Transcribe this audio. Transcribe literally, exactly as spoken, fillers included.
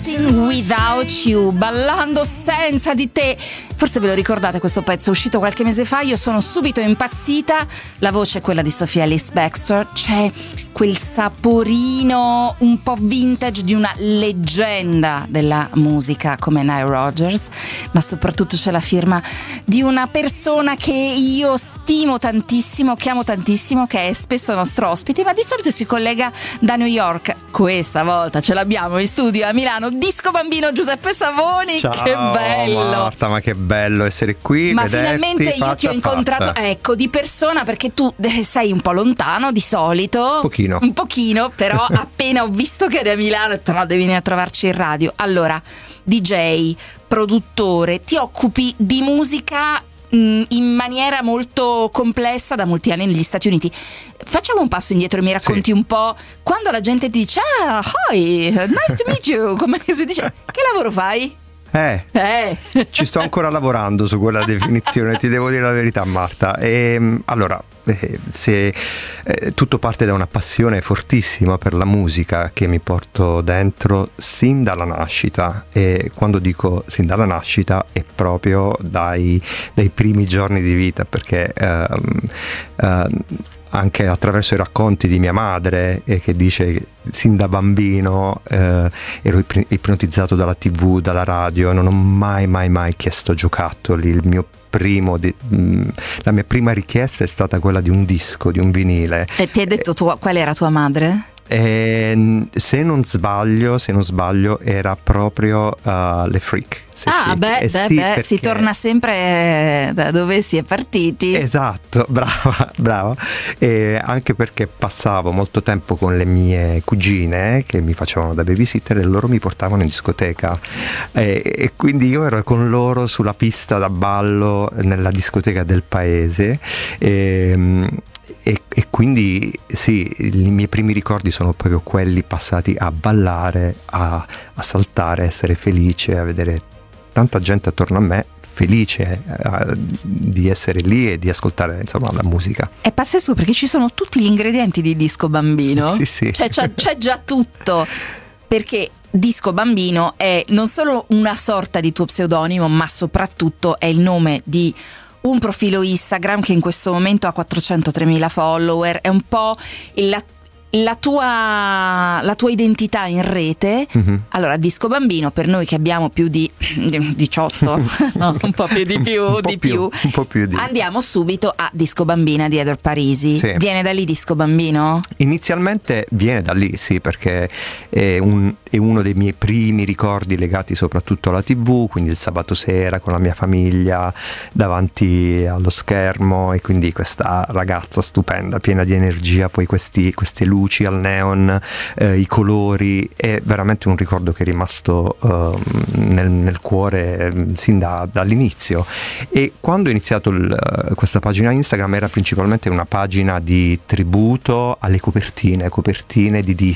Without You, ballando senza di te. Forse ve lo ricordate, questo pezzo è uscito qualche mese fa. Io sono subito impazzita. La voce è quella di Sophia Ellis-Bextor. C'è quel saporino un po' vintage di una leggenda della musica come Nile Rodgers, ma soprattutto c'è la firma di una persona che io stimo tantissimo, che amo tantissimo, che è spesso nostro ospite, ma di solito si collega da New York. Questa volta ce l'abbiamo in studio a Milano, Disco Bambino Giuseppe Savoni. Ciao, che bello Marta, ma che bello essere qui. Ma vederti, finalmente io ti ho incontrato fatta. ecco di persona, perché tu sei un po' lontano di solito, un pochino un pochino però appena ho visto che eri a Milano ho detto no, devi venire a trovarci in radio. Allora, D J, produttore, ti occupi di musica in maniera molto complessa da molti anni negli Stati Uniti. Facciamo un passo indietro e mi racconti sì. un po' quando la gente ti dice ah, hi, nice to meet you, come si dice, che lavoro fai? Eh, eh. Ci sto ancora lavorando su quella definizione, ti devo dire la verità, Marta. E, allora, eh, se eh, tutto parte da una passione fortissima per la musica che mi porto dentro sin dalla nascita, e quando dico sin dalla nascita è proprio dai, dai primi giorni di vita, perché ehm, ehm, anche attraverso i racconti di mia madre, eh, che dice che sin da bambino eh, ero ipnotizzato dalla tivù, dalla radio, non ho mai mai mai chiesto giocattoli. Il mio primo di, mh, la mia prima richiesta è stata quella di un disco, di un vinile. E ti hai detto tu, qual era tua madre? E, se non sbaglio, se non sbaglio era proprio uh, Le Freak. Ah, beh, eh, beh, sì, beh perché... si torna sempre da dove si è partiti. Esatto, brava, brava. E anche perché passavo molto tempo con le mie cugine che mi facevano da babysitter e loro mi portavano in discoteca. E, e quindi io ero con loro sulla pista da ballo nella discoteca del paese. E, E, e quindi sì, i miei primi ricordi sono proprio quelli passati a ballare, a, a saltare, a essere felice, a vedere tanta gente attorno a me felice uh, di essere lì e di ascoltare insomma la musica. È pazzesco perché ci sono tutti gli ingredienti di Disco Bambino. Sì, sì. Cioè c'è, c'è già tutto, perché Disco Bambino è non solo una sorta di tuo pseudonimo, ma soprattutto è il nome di un profilo Instagram che in questo momento ha quattrocentotremila follower, è un po' la, la tua la tua identità in rete. Mm-hmm. Allora, Disco Bambino, per noi che abbiamo più di diciotto, no, un po' più di più, un po di più, più, un po' più di... andiamo subito a Disco Bambina di Edward Parisi. Sì. Viene da lì Disco Bambino? Inizialmente viene da lì, sì, perché è, un, è uno dei miei primi ricordi legati soprattutto alla tivù, quindi il sabato sera con la mia famiglia davanti allo schermo, e quindi questa ragazza stupenda, piena di energia, poi questi, queste luci al neon, eh, i colori, è veramente un ricordo che è rimasto eh, nel, nel cuore eh, sin da, dall'inizio. E quando ho iniziato il, questa pagina Instagram era principalmente una pagina di tributo alle copertine, copertine di dischi